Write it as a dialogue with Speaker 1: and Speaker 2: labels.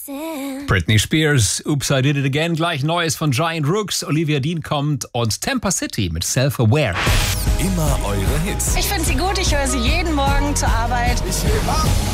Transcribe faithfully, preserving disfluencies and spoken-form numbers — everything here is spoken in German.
Speaker 1: Britney Spears, Oops, I Did It Again, gleich Neues von Giant Rooks, Olivia Dean kommt und Tampa City mit Self-Aware.
Speaker 2: Immer eure Hits.
Speaker 3: Ich finde sie gut, ich höre sie jeden Morgen zur Arbeit.
Speaker 2: Ich heb ab.